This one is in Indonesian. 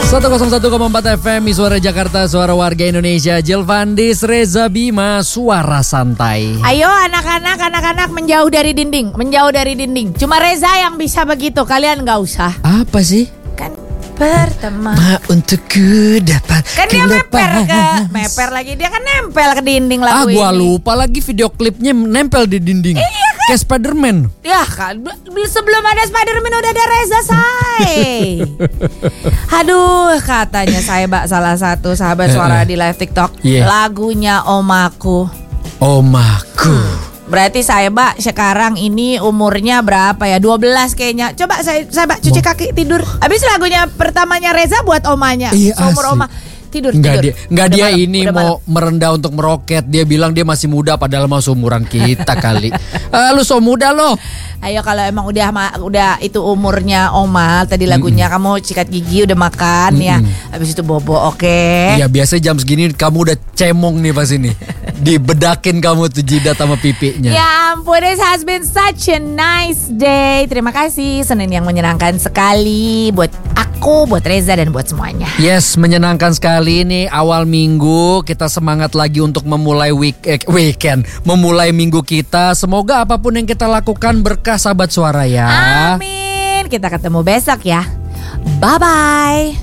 101,4 FM, Suara Jakarta, suara warga Indonesia. Jilvandis, Reza Bima, suara santai. Ayo anak-anak menjauh dari dinding, Cuma Reza yang bisa begitu, kalian gak usah. Apa sih? Kan pertama untukku dapat. Kan dia meper lagi, dia kan nempel ke dinding lagu ini. Gua lupa lagi video klipnya nempel di dinding. Iya kan? Kayak Spiderman. Ya kan, sebelum ada Spiderman udah ada Reza Say. Aduh, katanya saya salah satu sahabat suara di live TikTok. Lagunya Omaku. Berarti saya sekarang ini umurnya berapa ya? 12 kayaknya. Coba saya cuci kaki tidur. Habis lagunya pertamanya Reza buat omanya. Seumur oma tidur. Enggak dia ini mau merendah untuk meroket. Dia bilang dia masih muda padahal mau seumuran kita kali. Lu so muda loh. Ayo kalau emang udah itu umurnya Oma tadi lagunya kamu sikat gigi udah makan ya. Habis itu bobo oke. Iya biasanya jam segini kamu udah cemong nih pas ini. Dibedakin kamu tuh jidat sama pipinya. Ya ampun, it has been such a nice day. Terima kasih, Senin yang menyenangkan sekali buat aku, buat Reza dan buat semuanya. Yes, menyenangkan sekali nih awal minggu. Kita semangat lagi untuk memulai weekend, memulai minggu kita. Semoga apapun yang kita lakukan berkah sahabat suara ya. Amin. Kita ketemu besok ya. Bye bye.